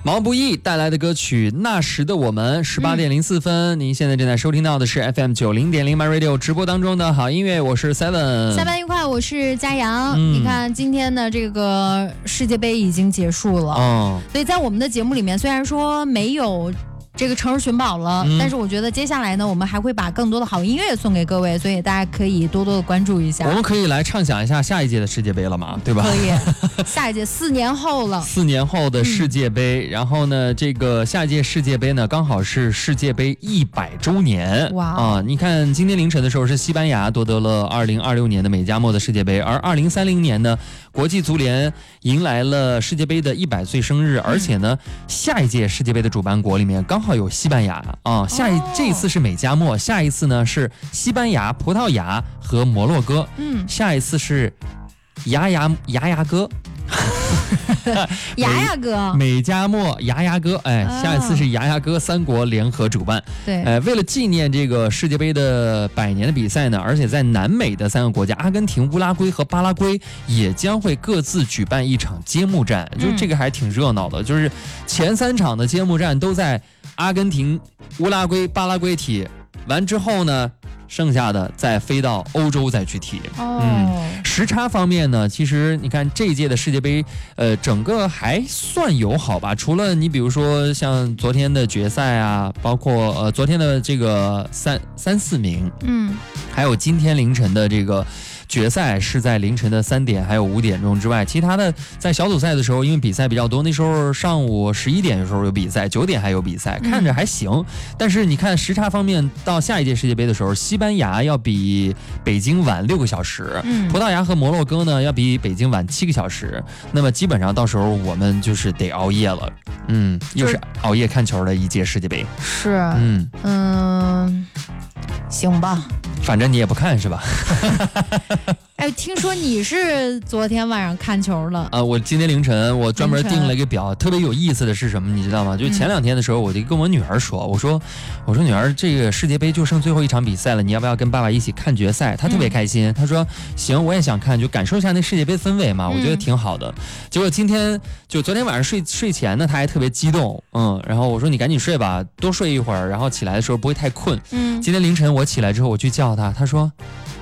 毛不易带来的歌曲《那时的我们》18:04，您现在正在收听到的是 FM90.0 My Radio 直播当中的好音乐，我是 Seven。 下班愉快，我是佳阳。你看今天的这个世界杯已经结束了，所以在我们的节目里面，虽然说没有这个城市寻宝了，但是我觉得接下来呢，我们还会把更多的好音乐送给各位，所以大家可以多多的关注一下。 我们可以来畅想一下下一届的世界杯了嘛，对吧？ 可以，下一届4年后了 ，4年后的世界杯，然后呢，这个下一届世界杯呢，刚好是世界杯100周年。 哇啊！你看今天凌晨的时候是西班牙夺得了2026年的美加墨的世界杯，而2030年呢，国际足联迎来了世界杯的100岁生日，而且呢，下一届世界杯的主办国里面刚好有西班牙啊，这一次是美加墨，下一次呢是西班牙、葡萄牙和摩洛哥，下一次是牙牙哥。 牙哥， 美加墨牙哥，下一次是牙哥3国联合主办。 对， 为了纪念这个世界杯的100年的比赛呢，而且在南美的3个国家阿根廷、乌拉圭和巴拉圭也将会各自举办一场揭幕战，就是这个还挺热闹的，就是前3场的揭幕战都在阿根廷、乌拉圭、巴拉圭踢完之后呢，剩下的再飞到欧洲再去踢。时差方面呢，其实你看这一届的世界杯，整个还算友好吧。除了你比如说像昨天的决赛啊，包括昨天的这个3、4名，还有今天凌晨的这个决赛是在凌晨的3点还有5点钟之外，其他的在小组赛的时候，因为比赛比较多，那时候上午11点的时候有比赛，9点还有比赛，看着还行。但是你看时差方面，到下一届世界杯的时候，西班牙要比北京晚6个小时，葡萄牙和摩洛哥呢要比北京晚7个小时。那么基本上到时候我们就是得熬夜了，又是熬夜看球的一届世界杯。 是，行吧。 反正你也不看是吧？ 听说你是昨天晚上看球了啊？我今天凌晨我专门订了一个表，特别有意思的是什么，你知道吗？就前2天的时候，我就跟我女儿说，我说女儿，这个世界杯就剩最后一场比赛了，你要不要跟爸爸一起看决赛？她特别开心，她说行，我也想看，就感受一下那世界杯氛围嘛，我觉得挺好的。结果昨天晚上睡前呢，她还特别激动，然后我说你赶紧睡吧，多睡一会儿，然后起来的时候不会太困。今天凌晨我起来之后，我去叫她，她说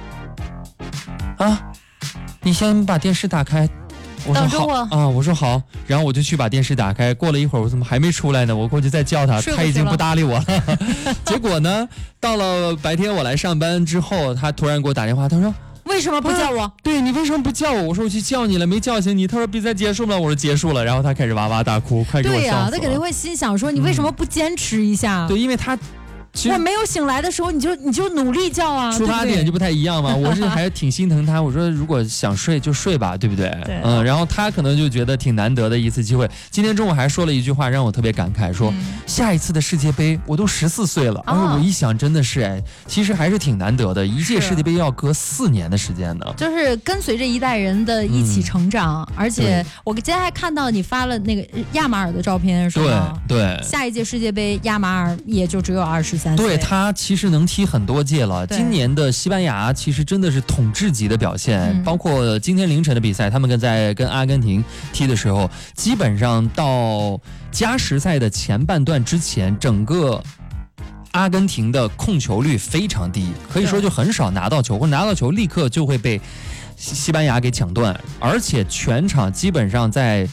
你先把电视打开。我说好啊，我说好，然后我就去把电视打开。过了一会儿，我怎么还没出来呢？我过去再叫他，他已经不搭理我了。结果呢，到了白天我来上班之后，他突然给我打电话，他说为什么不叫我？ 对，你为什么不叫我？我说我去叫你了，没叫醒你。他说比赛结束了，我说结束了。然后他开始哇哇大哭，快给我笑死了。 对呀，他肯定会心想说你为什么不坚持一下？ 对，因为他。 我没有醒来的时候，你就努力叫啊， 出发点就不太一样嘛。我是还挺心疼他，我说如果想睡就睡吧，对不对？ 对。 然后他可能就觉得挺难得的一次机会。今天中午还说了一句话让我特别感慨，说下一次的世界杯我都14岁了。我一想真的是其实还是挺难得的，一届世界杯要隔4年的时间呢。 就是跟随着一代人的一起成长，而且我今天还看到你发了那个亚马尔的照片，是吗？ 对。 下一届世界杯亚马尔也就只有23岁。 对，他其实能踢很多届了。今年的西班牙其实真的是统治级的表现，包括今天凌晨的比赛，他们跟阿根廷踢的时候，基本上到加时赛的前半段之前，整个阿根廷的控球率非常低，可以说就很少拿到球，或者拿到球立刻就会被西班牙给抢断，而且全场基本上在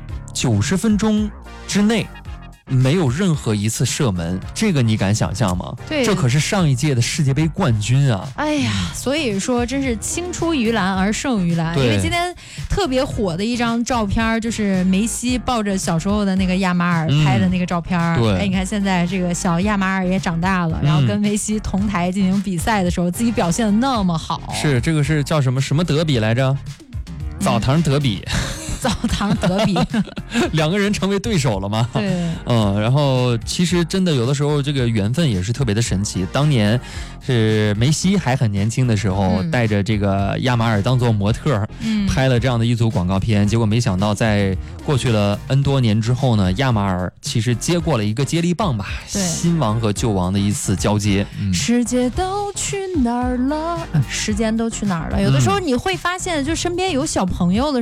90分钟之内没有任何一次射门，这个你敢想象吗？ 对， 这可是上一届的世界杯冠军啊！ 哎呀，所以说真是青出于蓝而胜于蓝。因为今天特别火的一张照片，就是梅西抱着小时候的那个亚马尔拍的那个照片。 对， 你看现在这个小亚马尔也长大了，然后跟梅西同台进行比赛的时候，自己表现的那么好。 是，这个是叫什么德比来着？澡堂德比。 澡堂德比 ，2个人成为对手了吗？ 对， 然后其实真的有的时候这个缘分也是特别的神奇。当年是梅西还很年轻的时候，带着这个亚马尔当做模特，拍了这样的一组广告片。结果没想到在过去了 N 多年之后呢，亚马尔其实接过了一个接力棒吧，新王和旧王的一次交接。 世界都去哪儿了？时间都去哪儿了？有的时候你会发现，就身边有小朋友的